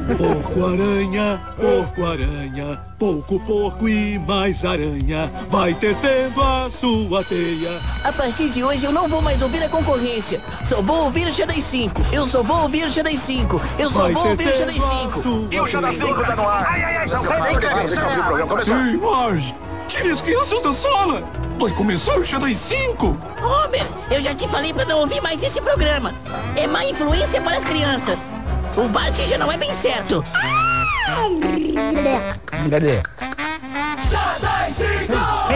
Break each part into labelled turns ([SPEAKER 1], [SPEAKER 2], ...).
[SPEAKER 1] Porco-aranha, pouco porco e mais aranha, vai tecendo a sua teia.
[SPEAKER 2] A partir de hoje eu não vou mais ouvir a concorrência. Só vou ouvir o Xadrez 5. Eu só vou ouvir o Xadrez 5. Eu só vou ouvir o Xadrez 5.
[SPEAKER 3] E o Xadrez 5 tá no ar. Ai, não sai nem deixa eu ouvir o programa começar.
[SPEAKER 1] Ei, Marge, tire as crianças da sala. Vai começar o Xadrez 5.
[SPEAKER 2] Homer, eu já te falei pra não ouvir mais esse programa. É má influência para as crianças. O Bart já não é bem certo.
[SPEAKER 3] Cadê?
[SPEAKER 1] Xadrez 5.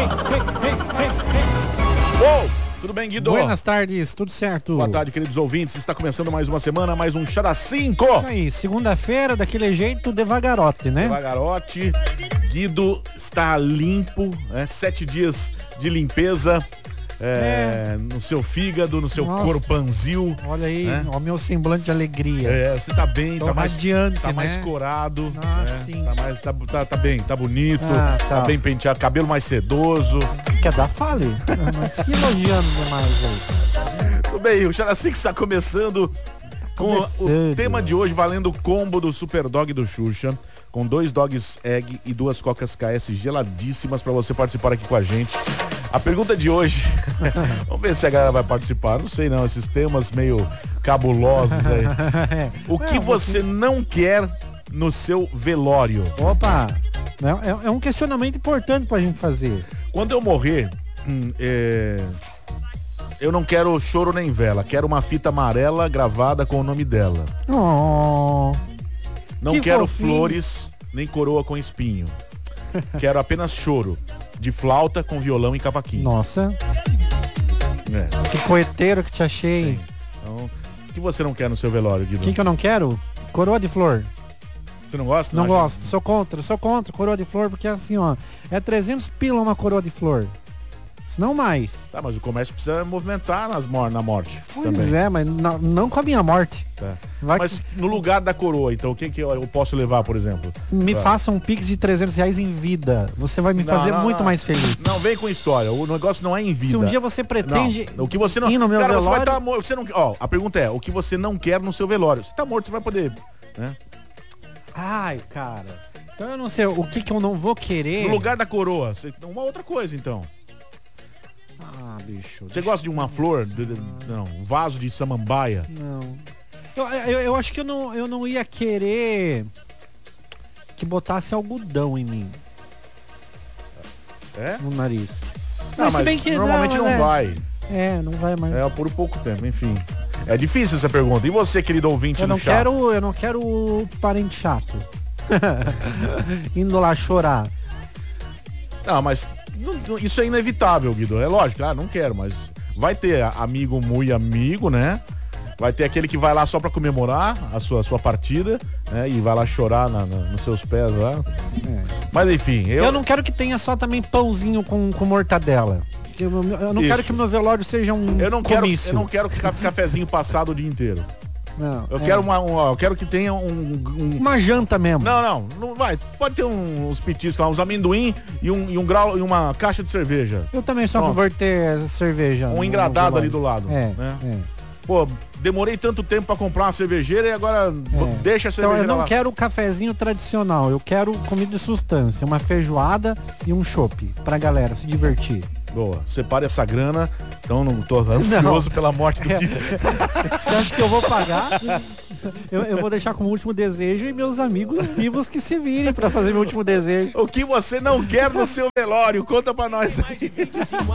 [SPEAKER 3] Tudo bem, Guido?
[SPEAKER 4] Buenas tardes, tudo certo?
[SPEAKER 3] Boa tarde, queridos ouvintes. Está começando mais uma semana, mais um Xadrez 5.
[SPEAKER 4] Isso aí, segunda-feira, daquele jeito, devagarote, né?
[SPEAKER 3] Devagarote. Guido está limpo, 7 dias de limpeza no seu fígado, no seu corpanzil.
[SPEAKER 4] Olha aí, o meu semblante de alegria.
[SPEAKER 3] Você tá bem,
[SPEAKER 4] tô
[SPEAKER 3] tá mais
[SPEAKER 4] radiante,
[SPEAKER 3] tá
[SPEAKER 4] né?
[SPEAKER 3] mais corado.
[SPEAKER 4] Sim.
[SPEAKER 3] Tá bem, tá bonito, tá bem penteado, cabelo mais sedoso.
[SPEAKER 4] Quer dar fale? Não fique elogiando demais aí.
[SPEAKER 3] Tudo bem, o Xadrez 5 está começando com o tema de hoje, valendo o combo do Super Dog do Xuxa, com 2 Dogs Egg e 2 Cocas KS geladíssimas para você participar aqui com a gente. A pergunta de hoje, vamos ver se a galera vai participar, não sei não, esses temas meio cabulosos aí. O que você não quer no seu velório?
[SPEAKER 4] Opa, é um questionamento importante pra gente fazer.
[SPEAKER 3] Quando eu morrer, eu não quero choro nem vela, quero uma fita amarela gravada com o nome dela.
[SPEAKER 4] Oh,
[SPEAKER 3] não
[SPEAKER 4] que
[SPEAKER 3] quero
[SPEAKER 4] fofinho.
[SPEAKER 3] flores nem coroa com espinho. Quero apenas choro, de flauta com violão e cavaquinho.
[SPEAKER 4] Nossa, que poeteiro que te achei.
[SPEAKER 3] Sim. Então, o que você não quer no seu velório, Guido?
[SPEAKER 4] O que eu não quero? Coroa de flor.
[SPEAKER 3] Você não gosta?
[SPEAKER 4] Não gosto, sou contra coroa de flor, porque assim, ó, é 300 pila uma coroa de flor. Se não mais.
[SPEAKER 3] Tá, mas o comércio precisa movimentar na morte.
[SPEAKER 4] Pois
[SPEAKER 3] também.
[SPEAKER 4] é, mas não com a minha morte.
[SPEAKER 3] Tá.
[SPEAKER 4] Vai
[SPEAKER 3] Mas no lugar da coroa, então, o que eu posso levar, por exemplo?
[SPEAKER 4] Me faça um pix de R$300 em vida. Você vai me fazer muito mais feliz.
[SPEAKER 3] Não, vem com história. O negócio não é em vida.
[SPEAKER 4] Se um dia você pretende
[SPEAKER 3] o que você não...
[SPEAKER 4] ir no meu
[SPEAKER 3] Cara,
[SPEAKER 4] velório...
[SPEAKER 3] você vai estar morto. Você não... Ó, a pergunta é, o que você não quer no seu velório? Você tá morto, você vai poder... né?
[SPEAKER 4] Ai, cara. Então eu não sei, o que eu não vou querer...
[SPEAKER 3] No lugar da coroa, uma outra coisa, então.
[SPEAKER 4] Ah, bicho.
[SPEAKER 3] Você gosta de uma flor? Não, um vaso de samambaia?
[SPEAKER 4] Não. Eu acho que eu não ia querer que botasse algodão em mim. No nariz.
[SPEAKER 3] Não, mas
[SPEAKER 4] se bem que
[SPEAKER 3] normalmente não vai.
[SPEAKER 4] Não vai mais.
[SPEAKER 3] Por pouco tempo, enfim. É difícil essa pergunta. E você, querido ouvinte do chat?
[SPEAKER 4] Eu não quero o parente chato. Indo lá chorar.
[SPEAKER 3] Não, mas isso é inevitável, Guido. É lógico, não quero, mas vai ter amigo muito amigo, né? Vai ter aquele que vai lá só pra comemorar a sua partida, né? E vai lá chorar nos seus pés lá. Mas enfim,
[SPEAKER 4] eu não quero que tenha só também pãozinho com mortadela. Eu não quero que o meu velório seja um comício.
[SPEAKER 3] Eu não quero ficar cafezinho passado o dia inteiro.
[SPEAKER 4] Não,
[SPEAKER 3] eu quero eu quero que tenha
[SPEAKER 4] uma janta mesmo.
[SPEAKER 3] Não vai. Pode ter uns petiscos lá, uns amendoim e uma caixa de cerveja.
[SPEAKER 4] Eu também sou a favor de ter cerveja.
[SPEAKER 3] Um engradado ali do lado. Pô, demorei tanto tempo pra comprar uma cervejeira e agora deixa a cervejeira.
[SPEAKER 4] Então eu não quero o cafezinho tradicional, eu quero comida de substância, uma feijoada e um chopp pra galera se divertir.
[SPEAKER 3] Boa, separe essa grana, então não tô ansioso pela morte do filho.
[SPEAKER 4] Você acha que eu vou pagar? Eu vou deixar como último desejo e meus amigos vivos que se virem pra fazer meu último desejo.
[SPEAKER 3] O que você não quer no seu velório? Conta pra nós aí.